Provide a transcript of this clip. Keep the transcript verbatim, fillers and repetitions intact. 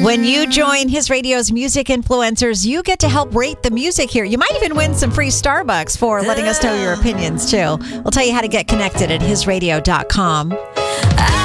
When you join His Radio's music influencers, you get to help rate the music here. You might even win some free Starbucks for letting us know your opinions, too. We'll tell you how to get connected at his radio dot com.